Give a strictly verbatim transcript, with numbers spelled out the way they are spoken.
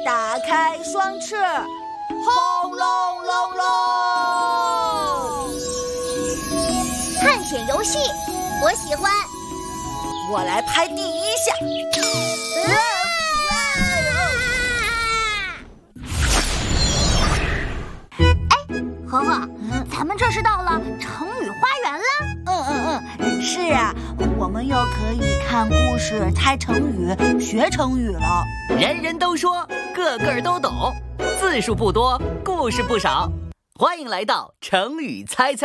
打开双翅，轰隆隆隆。 探险游戏，我喜欢。 我来拍第一下。啊哎，禾禾，咱们这是到了成语花园了。 嗯嗯嗯，是啊，我们又可以看故事、猜成语、学成语了。 人人都说，个个都懂，字数不多，故事不少。欢迎来到成语猜猜。